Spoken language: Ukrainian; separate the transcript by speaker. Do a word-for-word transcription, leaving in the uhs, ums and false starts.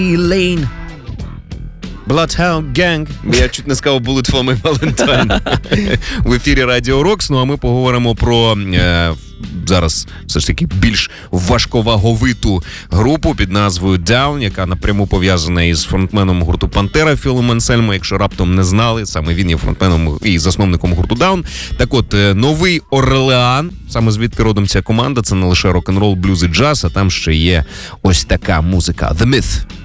Speaker 1: Lane. Bloodhound Gang. Я чуть не сказав Bullet for my Valentine. В ефірі Радіо Рокс. Ну а ми поговоримо про е, зараз все ж таки більш важковаговиту групу під назвою Down, яка напряму пов'язана із фронтменом гурту Пантера Філом Ансельмо. Якщо раптом не знали, саме він є фронтменом і засновником гурту Down. Так от, е, Новий Орлеан, саме звідки родом ця команда, це не лише рок-н-рол, блюз і джаз, а там ще є ось така музика. The Myth.